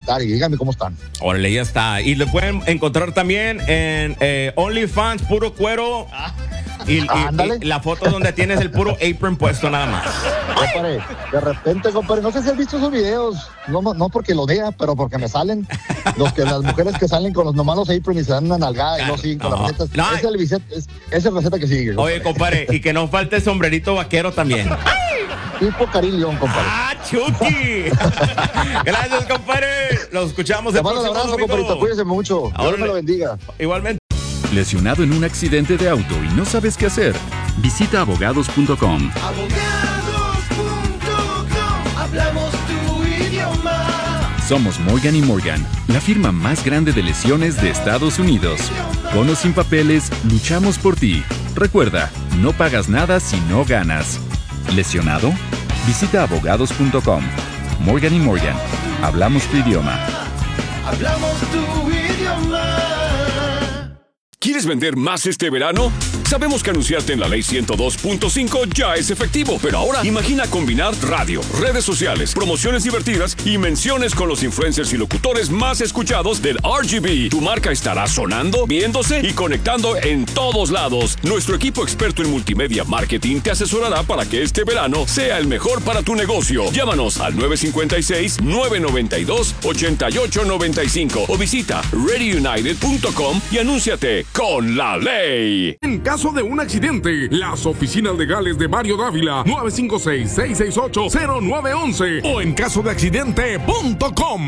visitar y díganme cómo están. Órale, ya está. Y le pueden encontrar también en OnlyFans, puro cuero. Y la foto donde tienes el puro apron puesto nada más. Compadre, de repente, compadre, no sé si has visto esos videos, no porque lo diga, pero porque me salen las mujeres que salen con los nomás los aprons y se dan una nalgada y no siguen con las recetas. No. Esa es la receta que sigue. Compadre. Oye, compadre, y que no falte el sombrerito vaquero también. Tipo Karim León, compadre. ¡Ah, Chucky! Gracias, compadre. Los escuchamos el próximo abrazo, domingo. compadrito. Cuídense mucho. Dios me lo bendiga. Igualmente. ¿Lesionado en un accidente de auto y no sabes qué hacer? Visita abogados.com. Abogados.com, hablamos tu idioma. Somos Morgan & Morgan, la firma más grande de lesiones de Estados Unidos. Con o sin papeles, luchamos por ti. Recuerda, no pagas nada si no ganas. ¿Lesionado? Visita abogados.com. Morgan & Morgan, hablamos tu idioma. Hablamos tu idioma. ¿Quieres vender más este verano? Sabemos que anunciarte en la Ley 102.5 ya es efectivo, pero ahora imagina combinar radio, redes sociales, promociones divertidas y menciones con los influencers y locutores más escuchados del RGB. Tu marca estará sonando, viéndose y conectando en todos lados. Nuestro equipo experto en multimedia marketing te asesorará para que este verano sea el mejor para tu negocio. Llámanos al 956-992-8895 o visita readyunited.com y anúnciate con la ley. En caso de un accidente, las oficinas legales de Mario Dávila, 956-668-0911 o en caso de accidente.com.